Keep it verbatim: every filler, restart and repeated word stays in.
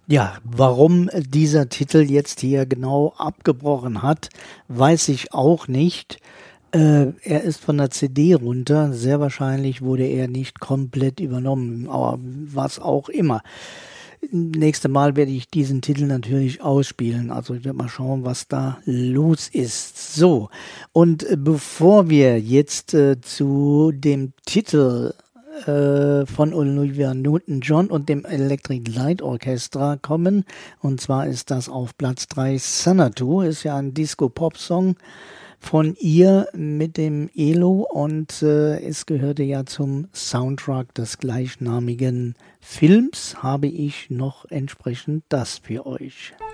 Ja, warum dieser Titel jetzt hier genau abgebrochen hat, weiß ich auch nicht. Äh, er ist von der C D runter. Sehr wahrscheinlich wurde er nicht komplett übernommen, aber was auch immer. Nächste Mal werde ich diesen Titel natürlich ausspielen. Also ich werde mal schauen, was da los ist. So, und äh, bevor wir jetzt äh, zu dem Titel äh, von Olivia Newton-John und dem Electric Light Orchestra kommen, und zwar ist das auf Platz drei Xanadu, ist ja ein Disco-Pop-Song von ihr mit dem Elo und äh, es gehörte ja zum Soundtrack des gleichnamigen Films, habe ich noch entsprechend das für euch.